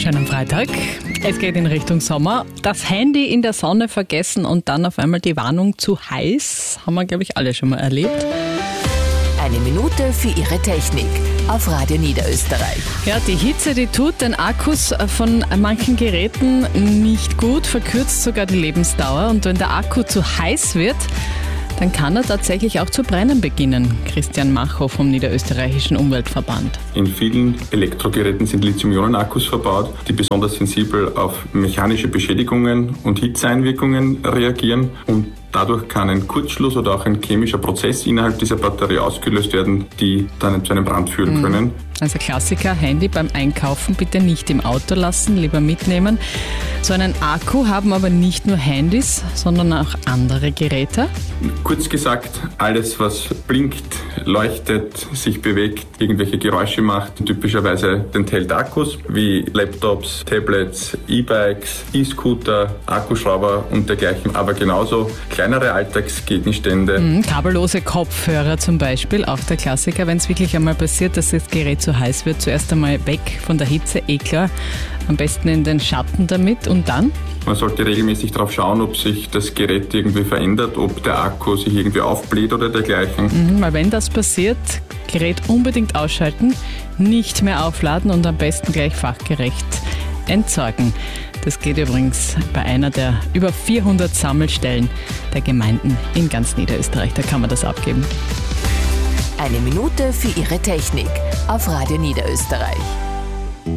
schönen Freitag. Es geht in Richtung Sommer. Das Handy in der Sonne vergessen und dann auf einmal die Warnung zu heiß, haben wir, glaube ich, alle schon mal erlebt. Eine Minute für Ihre Technik auf Radio Niederösterreich. Ja, die Hitze, die tut den Akkus von manchen Geräten nicht gut, verkürzt sogar die Lebensdauer. Und wenn der Akku zu heiß wird, dann kann er tatsächlich auch zu brennen beginnen. Christian Machow vom Niederösterreichischen Umweltverband. In vielen Elektrogeräten sind Lithium-Ionen-Akkus verbaut, die besonders sensibel auf mechanische Beschädigungen und Hitzeeinwirkungen reagieren. Und dadurch kann ein Kurzschluss oder auch ein chemischer Prozess innerhalb dieser Batterie ausgelöst werden, die dann zu einem Brand führen können. Also Klassiker, Handy beim Einkaufen bitte nicht im Auto lassen, lieber mitnehmen. So einen Akku haben aber nicht nur Handys, sondern auch andere Geräte. Kurz gesagt, alles was blinkt, leuchtet, sich bewegt, irgendwelche Geräusche macht, typischerweise enthält Akkus wie Laptops, Tablets, E-Bikes, E-Scooter, Akkuschrauber und dergleichen, aber genauso kleinere Alltagsgegenstände. Kabellose Kopfhörer zum Beispiel, auch der Klassiker, wenn es wirklich einmal passiert, dass das Gerät zu heiß wird, zuerst einmal weg von der Hitze, klar, am besten in den Schatten damit und dann? Man sollte regelmäßig darauf schauen, ob sich das Gerät irgendwie verändert, ob der Akku sich irgendwie aufbläht oder dergleichen. Weil wenn das passiert, Gerät unbedingt ausschalten, nicht mehr aufladen und am besten gleich fachgerecht entsorgen. Das geht übrigens bei einer der über 400 Sammelstellen der Gemeinden in ganz Niederösterreich. Da kann man das abgeben. Eine Minute für Ihre Technik auf Radio Niederösterreich.